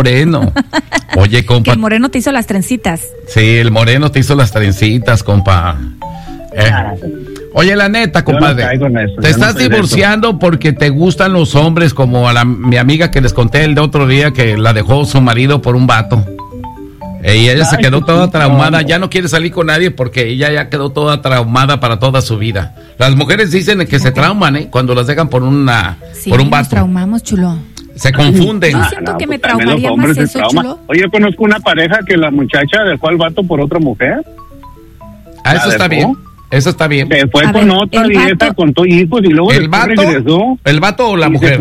moreno. Oye, compa. Que el moreno te hizo las trencitas. Sí, el moreno te hizo las trencitas, compa. Oye, la neta, compadre, te estás divorciando porque te gustan los hombres, como a mi amiga que les conté el de otro día que la dejó su marido por un vato. Y ella se quedó toda traumada, ya no quiere salir con nadie porque ella ya quedó toda traumada para toda su vida. Las mujeres dicen que se trauman, cuando las dejan por un vato. Nos traumamos, chulo. Se confunden. Yo siento que me traumaría más eso, chulo. Oye, yo conozco una pareja que la muchacha dejó al vato por otra mujer. Eso está bien. Eso está bien. Se fue con otra vieja, con dos hijos y luego ¿El vato? Regresó. ¿El vato o la mujer?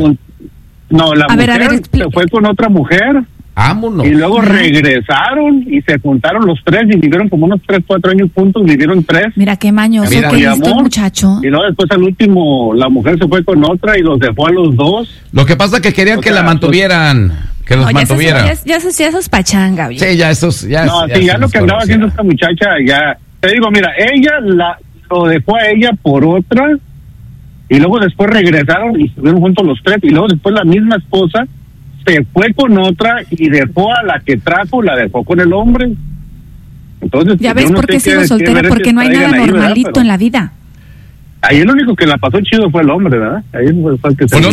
No, la mujer se fue con otra mujer. Vámonos. Y luego regresaron y se juntaron los tres y vivieron como unos 3, 4 años juntos, vivieron 3. Mira qué mañoso, qué listo, muchacho. Y luego después al último la mujer se fue con otra y los dejó a los dos. Lo que pasa es que querían que la mantuvieran, que los mantuvieran. Ya eso es pachanga, ¿bien? Sí, ya esos, ya. No, sí, ya lo que andaba haciendo esta muchacha, ya. Te digo, mira, ella lo dejó a ella por otra y luego después regresaron y estuvieron juntos los tres y luego después la misma esposa se fue con otra y dejó a la que trajo, la dejó con el hombre. Entonces, ya ves por qué sigo soltera, porque no hay nada normalito ahí, en la vida. Ahí el único que la pasó chido fue el hombre, ¿verdad? Ahí fue el que pues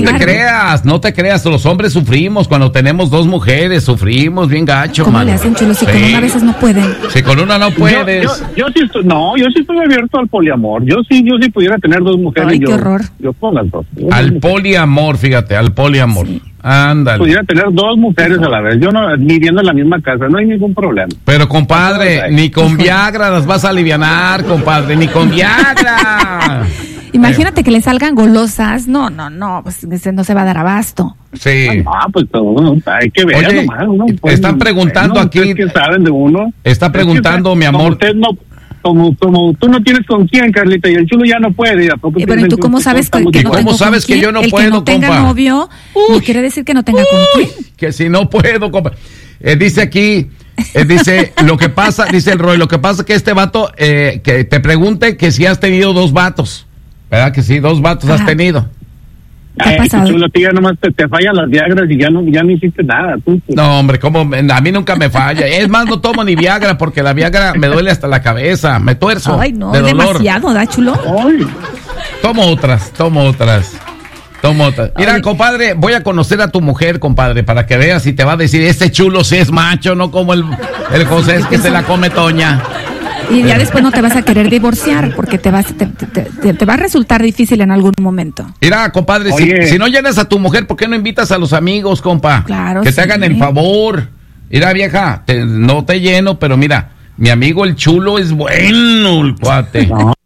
no te creas, los hombres sufrimos cuando tenemos 2 mujeres, sufrimos bien gacho, ¿Cómo mano? Le hacen, chulo? Si con una a veces no pueden. Si con una no puedes. Yo sí estoy abierto al poliamor. Yo sí pudiera tener 2 mujeres. Ay, qué horror. Yo con las 2. Al poliamor, fíjate, al poliamor. Sí. Ándale. Pudiera tener 2 mujeres a la vez. Yo no, viviendo en la misma casa, no hay ningún problema. Pero, compadre, ni con Viagra las vas a alivianar, compadre, ni con Viagra. Imagínate que le salgan golosas. No, pues no se va a dar abasto. Sí. Pues hay que ver. Oye, nomás, están preguntando aquí. Que saben de uno. Está preguntando, mi amor. Como tú no tienes con quién, Carlita, y el chulo ya no puede. Pero ¿y tú cómo sabes que no tengo ¿Cómo sabes que yo no puedo, compa? El que no tenga novio, no quiere decir que no tenga con quién. Que si no puedo, compa. Dice aquí, dice, lo que pasa, dice el Roy, lo que pasa es que este vato, que te pregunte que si has tenido 2 vatos. ¿Verdad que sí? 2 vatos has tenido. ¿Qué ha pasado? Chulo, tía, nomás te fallan las Viagras y ya no hiciste nada. Tú. No, hombre, ¿cómo? A mí nunca me falla. Es más, no tomo ni Viagra porque la Viagra me duele hasta la cabeza. Me tuerzo. Ay, no, de dolor. Demasiado, ¿da, chulo? Ay. Tomo otras. Mira, Ay. Compadre, voy a conocer a tu mujer, compadre, para que veas y te va a decir, este chulo sí es macho, no como el José es que se la come Toña. Y ya después no te vas a querer divorciar porque te va a resultar difícil en algún momento. Mira, compadre, si no llenas a tu mujer, ¿por qué no invitas a los amigos, compa? Claro, que te hagan el favor. Mira, vieja, no te lleno, pero mira, mi amigo el chulo es bueno, el cuate. No.